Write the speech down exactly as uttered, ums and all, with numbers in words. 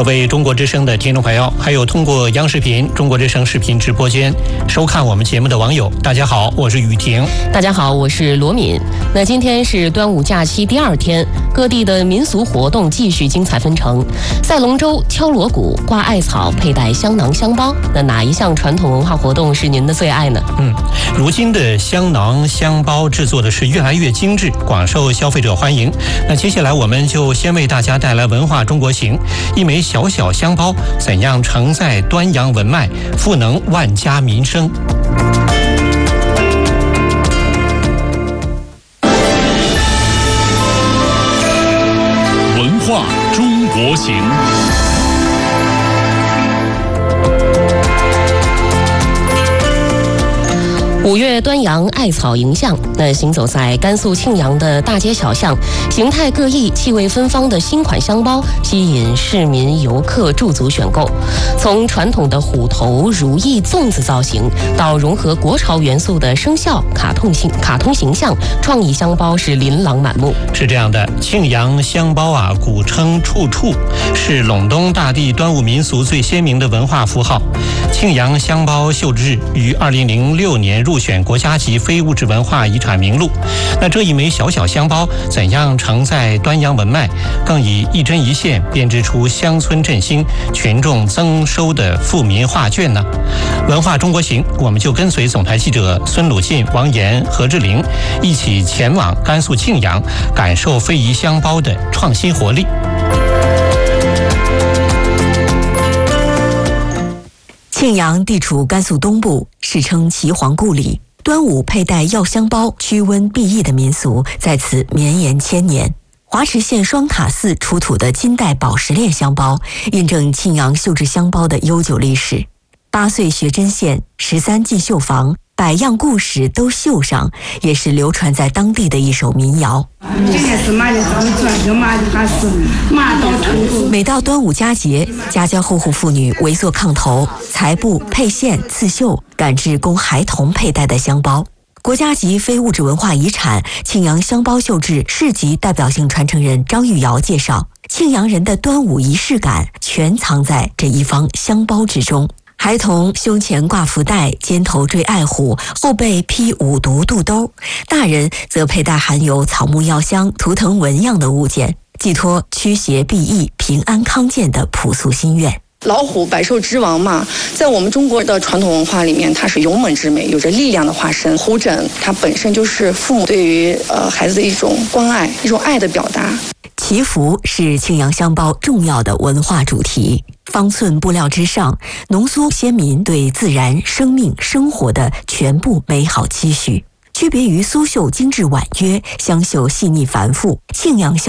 各位中国之声的听众朋友，还有通过央视频、中国之声视频直播间收看我们节目的网友，大家好，我是雨婷。 大家好，我是罗敏。那今天是端午假期第二天，各地的民俗活动继续精彩纷呈。赛龙舟、敲锣鼓、挂艾草、佩戴香囊香包，那哪一项传统文化活动是您的最爱呢？ 嗯，如今的香囊香包制作的是越来越精致，广受消费者欢迎。那接下来我们就先为大家带来文化中国行，一枚小小香包怎样承载端阳文脉，赋能万家民生。 文化中国行。 五月端阳，艾草迎向。那行走在甘肃庆阳的大街小巷，形态各异、气味芬芳的新款香包吸引市民游客驻足选购。从传统的虎头、如意、粽子造型，到融合国潮元素的生肖、卡通形卡通形象，创意香包是琳琅满目。 是这样的，庆阳香包啊，古称处处，是陇东大地端午民俗最鲜明的文化符号。庆阳香包绣制于二零零六年入选国家级非物质文化遗产名录。那这一枚小小香包怎样承载端阳文脉，更以一针一线编织出乡村振兴、群众增收的富民画卷呢？文化中国行，我们就跟随总台记者孙鲁进、王岩、何志玲一起前往甘肃庆阳，感受非遗香包的创新活力。 庆阳地处甘肃东部，世称岐黄故里。端午佩戴药香包驱瘟避疫的民俗在此绵延千年。华池县双塔寺出土的金代宝石链香包，印证庆阳绣制香包的悠久历史。八岁学针线，十三进绣房，百样故事都绣上，也是流传在当地的一首民谣。每到端午佳节，家家户户妇女围坐炕头，裁布、配线、刺绣，赶制供孩童佩戴的香包。国家级非物质文化遗产庆阳香包绣制市级代表性传承人张玉瑶介绍，庆阳人的端午仪式感全藏在这一方香包之中。孩童胸前挂福袋，肩头缀爱虎，后背披五毒肚兜；大人则佩戴含有草木药香、图腾纹样的物件，寄托驱邪避疫、平安康健的朴素心愿。 老虎百兽之王嘛，在我们中国的传统文化里面，它是勇猛之美，有着力量的化身。虎枕它本身就是父母对于呃孩子的一种关爱，一种爱的表达。 祈福是庆阳香包重要的文化主题。方寸布料之上，浓缩先民对自然、生命、生活的全部美好期许。区别于苏绣精致婉约，香绣细腻繁复，庆阳香